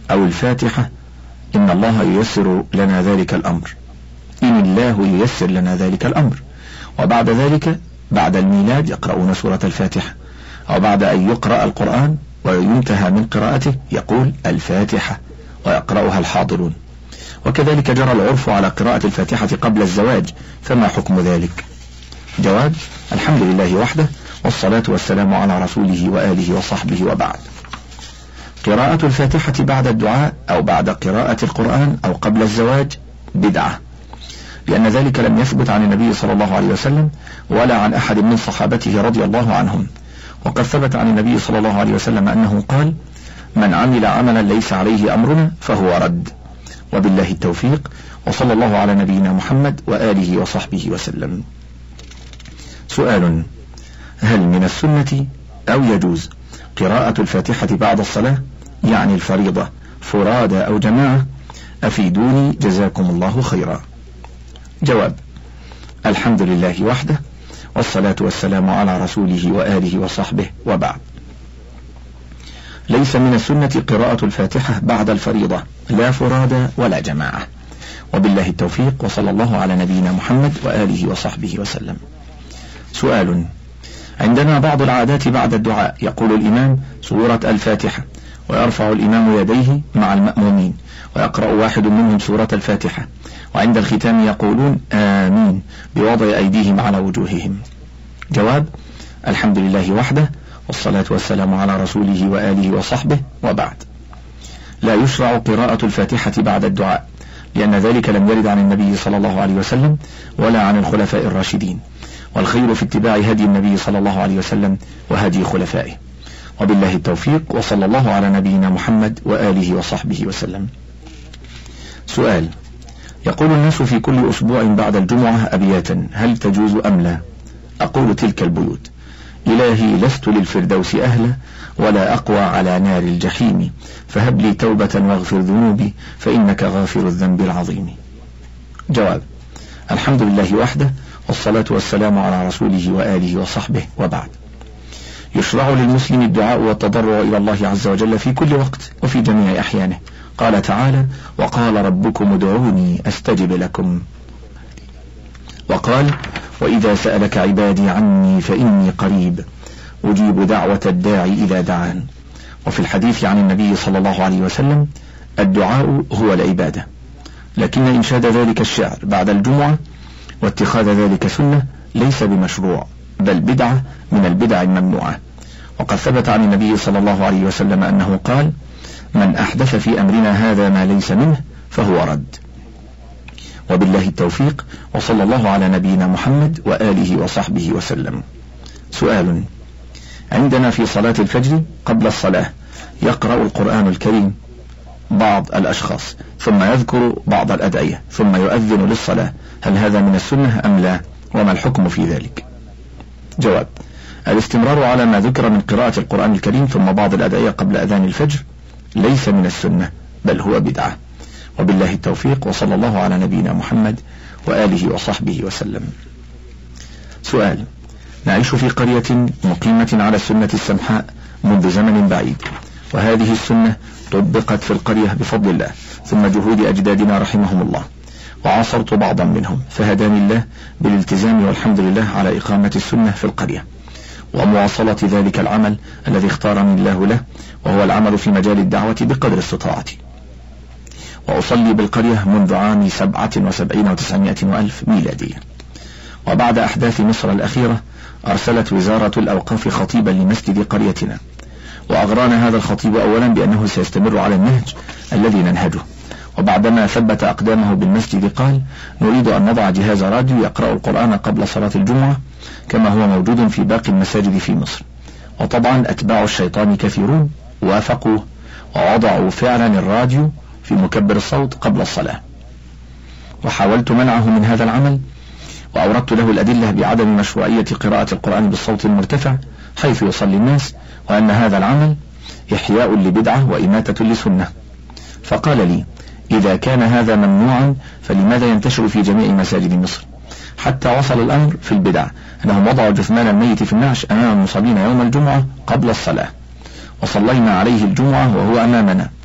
أو الفاتحة إن الله ييسر لنا ذلك الأمر، إن الله ييسر لنا ذلك الأمر. وبعد ذلك بعد الميلاد يقرؤون سورة الفاتحة، أو بعد أن يقرأ القرآن وينتهى من قراءته يقول الفاتحة ويقرأها الحاضرون. وكذلك جرى العرف على قراءة الفاتحة قبل الزواج، فما حكم ذلك؟ جواب: الحمد لله وحده، والصلاة والسلام على رسوله وآله وصحبه، وبعد. قراءة الفاتحة بعد الدعاء أو بعد قراءة القرآن أو قبل الزواج بدعة، لأن ذلك لم يثبت عن النبي صلى الله عليه وسلم ولا عن أحد من صحابته رضي الله عنهم. وقد ثبت عن النبي صلى الله عليه وسلم أنه قال: من عمل عملا ليس عليه أمرنا فهو رد. وبالله التوفيق، وصلى الله على نبينا محمد وآله وصحبه وسلم. سؤال: هل من السنة أو يجوز قراءة الفاتحة بعد الصلاة، يعني الفريضة، فرادى أو جماعة؟ أفيدوني جزاكم الله خيرا. جواب: الحمد لله وحده، والصلاة والسلام على رسوله وآله وصحبه، وبعد. ليس من السنة قراءة الفاتحة بعد الفريضة، لا فرادى ولا جماعة. وبالله التوفيق، وصلى الله على نبينا محمد وآله وصحبه وسلم. سؤال: عندنا بعض العادات بعد الدعاء، يقول الإمام سورة الفاتحة ويرفع الإمام يديه مع المأمومين ويقرأ واحد منهم سورة الفاتحة، وعند الختام يقولون آمين بوضع أيديهم على وجوههم. جواب: الحمد لله وحده، والصلاة والسلام على رسوله وآله وصحبه، وبعد. لا يشرع قراءة الفاتحة بعد الدعاء، لأن ذلك لم يرد عن النبي صلى الله عليه وسلم ولا عن الخلفاء الراشدين، والخير في اتباع هدي النبي صلى الله عليه وسلم وهدي خلفائه. وبالله التوفيق، وصلى الله على نبينا محمد وآله وصحبه وسلم. سؤال: يقول الناس في كل أسبوع بعد الجمعة أبياتا، هل تجوز أم لا؟ أقول تلك البيوت: إلهي لست للفردوس أهلا، ولا أقوى على نار الجحيم، فهب لي توبة واغفر ذنوبي، فإنك غافر الذنب العظيم. جواب: الحمد لله وحده، والصلاة والسلام على رسوله وآله وصحبه، وبعد. يشرع للمسلم الدعاء والتضرع إلى الله عز وجل في كل وقت وفي جميع أحيانه. قال تعالى: وقال ربكم ادعوني أستجب لكم. وقال: وإذا سألك عبادي عني فإني قريب أجيب دعوة الداعي إذا دعان. وفي الحديث عن النبي صلى الله عليه وسلم: الدعاء هو العبادة. لكن إنشاد ذلك الشعر بعد الجمعة واتخاذ ذلك سنة ليس بمشروع، بل بدعة من البدع الممنوعة. وقد ثبت عن النبي صلى الله عليه وسلم أنه قال: من أحدث في أمرنا هذا ما ليس منه فهو رد. وبالله التوفيق، وصلى الله على نبينا محمد وآله وصحبه وسلم. سؤال: عندنا في صلاة الفجر قبل الصلاة يقرأ القرآن الكريم بعض الأشخاص، ثم يذكر بعض الأدعية، ثم يؤذن للصلاة، هل هذا من السنة أم لا؟ وما الحكم في ذلك؟ جواب: الاستمرار على ما ذكر من قراءة القرآن الكريم ثم بعض الأدعية قبل أذان الفجر ليس من السنة، بل هو بدعة. وبالله التوفيق، وصلى الله على نبينا محمد وآله وصحبه وسلم. سؤال: نعيش في قرية مقيمة على السنة السمحاء منذ زمن بعيد، وهذه السنة طبقت في القرية بفضل الله ثم جهود أجدادنا رحمهم الله، وعاصرت بعضا منهم فهداني الله بالالتزام والحمد لله على إقامة السنة في القرية ومواصلة ذلك العمل الذي اختارني الله له، وهو العمل في مجال الدعوة بقدر استطاعتي. وأصلي بالقرية منذ عام 77 و900 وألف ميلادية. وبعد أحداث مصر الأخيرة أرسلت وزارة الأوقاف خطيبا لمسجد قريتنا، وأغرانا هذا الخطيب أولا بأنه سيستمر على النهج الذي ننهجه، وبعدما ثبت أقدامه بالمسجد قال: نريد أن نضع جهاز راديو يقرأ القرآن قبل صلاة الجمعة كما هو موجود في باقي المساجد في مصر. وطبعا أتباع الشيطان كثيرون وافقوا ووضعوا فعلا الراديو في مكبر الصوت قبل الصلاة، وحاولت منعه من هذا العمل، وأوردت له الأدلة بعدم مشروعية قراءة القرآن بالصوت المرتفع حيث يصلي الناس، وأن هذا العمل إحياء لبدعة وإماتة لسنة. فقال لي: إذا كان هذا ممنوعا فلماذا ينتشر في جميع مساجد مصر؟ حتى وصل الأمر في البدع أنهم وضعوا جثمان الميت في النعش أمام المصلين يوم الجمعة قبل الصلاة، وصلينا عليه الجمعة وهو أمامنا،